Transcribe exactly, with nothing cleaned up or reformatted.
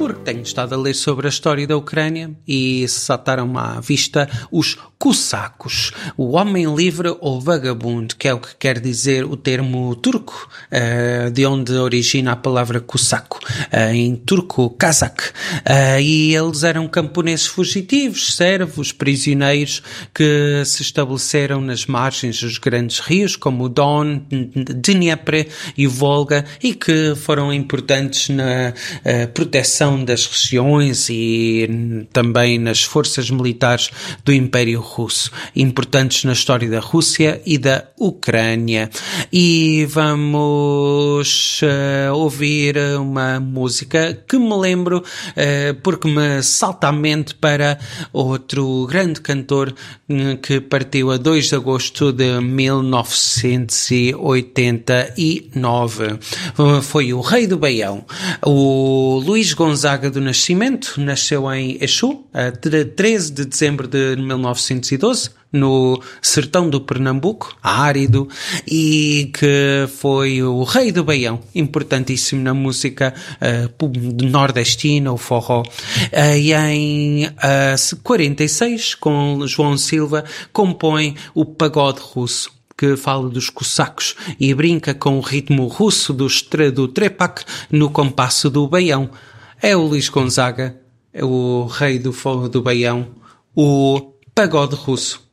porque tenho estado a ler sobre a história da Ucrânia e saltaram-me à vista os cossacos, o homem livre ou vagabundo, que é o que quer dizer o termo turco, uh, de onde origina a palavra cosaco, uh, em turco, kazakh, uh, e eles eram camponeses fugitivos, servos, prisioneiros, que se estabeleceram nas margens dos grandes rios, como o Don, Dnieper e o Volga, e que foram importantes na uh, proteção das regiões e também nas forças militares do Império Russo, importantes na história da Rússia e da Ucrânia. E vamos uh, ouvir uma música que me lembro uh, porque me salta à mente para outro grande cantor uh, que partiu a dois de agosto de mil novecentos e oitenta e nove. Uh, foi o Rei do Baião. O Luís Gonzaga do Nascimento nasceu em Exu, a treze de dezembro de mil novecentos e doze, no sertão do Pernambuco, árido, e que foi o Rei do Baião, importantíssimo na música uh, nordestina, o forró. Uh, e em uh, quarenta e seis, com João Silva, compõe o Pagode Russo, que fala dos cossacos e brinca com o ritmo russo do, do trepak no compasso do baião. É o Luís Gonzaga, é o Rei do, do Baião, o Pagode Russo.